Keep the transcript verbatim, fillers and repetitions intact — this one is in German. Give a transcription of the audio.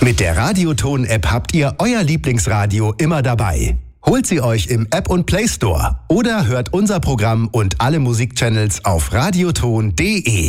Mit der Radioton-App habt ihr euer Lieblingsradio immer dabei. Holt sie euch im App- und Play Store oder hört unser Programm und alle Musikchannels auf radioton punkt de.